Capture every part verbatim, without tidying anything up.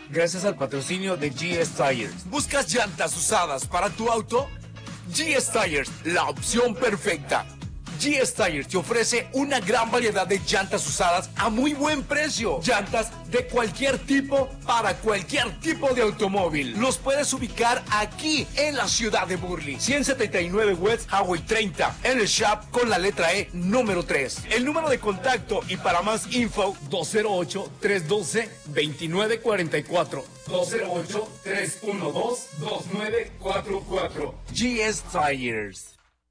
gracias al patrocinio de G S Tires. ¿Buscas llantas usadas para tu auto? G S Tires, la opción perfecta. G S Tires te ofrece una gran variedad de llantas usadas a muy buen precio. Llantas de cualquier tipo para cualquier tipo de automóvil. Los puedes ubicar aquí en la ciudad de Burley. ciento setenta y nueve West Highway treinta, en el shop con la letra E número tres. El número de contacto y para más info, dos cero ocho, tres uno dos, dos nueve cuatro cuatro. dos cero ocho, tres uno dos, dos nueve cuatro cuatro. G S Tires.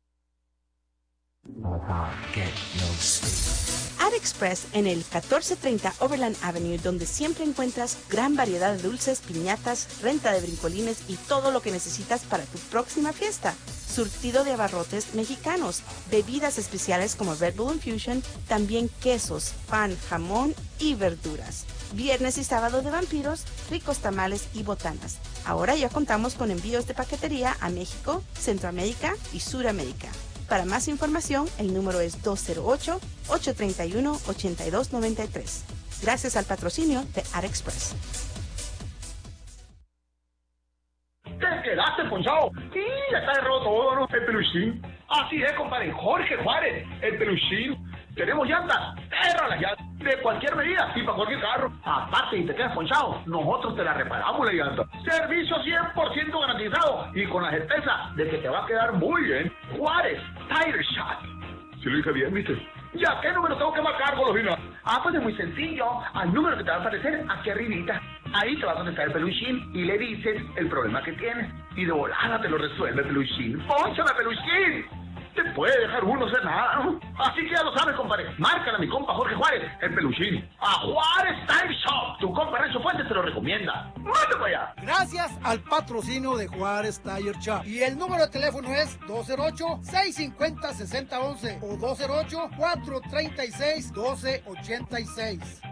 ArtExpress en el catorce treinta Overland Avenue, donde siempre encuentras gran variedad de dulces, piñatas, renta de brincolines y todo lo que necesitas para tu próxima fiesta. Surtido de abarrotes mexicanos, bebidas especiales como Red Bull Infusion, también quesos, pan, jamón y verduras. Viernes y sábado de vampiros, ricos tamales y botanas. Ahora ya contamos con envíos de paquetería a México, Centroamérica y Suramérica. Para más información, el número es dos cero ocho, ocho tres uno, ocho dos nueve tres. Gracias al patrocinio de ArtExpress. ¿Te quedaste ponchado? Sí, ya está derrotado todo, ¿no? El peluchín. Así es, compadre. Jorge Juárez, el peluchín. Tenemos llantas, erra las llantas, de cualquier medida y para cualquier carro. Aparte, si te quedas ponchado, nosotros te la reparamos la llanta. Servicio cien por ciento garantizado y con la certeza de que te va a quedar muy bien. Juárez Tire Shop. Si lo dije bien, ¿viste? ¿Ya qué número tengo que marcar, Golosina? Ah, pues es muy sencillo. Al número que te va a aparecer aquí arribita. Ahí te va a contestar el peluchín y le dices el problema que tienes. Y de volada te lo resuelve el peluchín. ¡Pónchame, peluchín! Te puede dejar uno hacer nada, ¿no? Así que ya lo sabes, compadre. Márcale a mi compa Jorge Juárez, el peluchín. A Juárez Tire Shop. Tu compa Renzo Fuentes te lo recomienda. ¡Mándate para allá! Gracias al patrocinio de Juárez Tire Shop. Y el número de teléfono es dos cero ocho, seis cinco cero, seis cero uno uno o dos cero ocho, cuatro tres seis, uno dos ocho seis.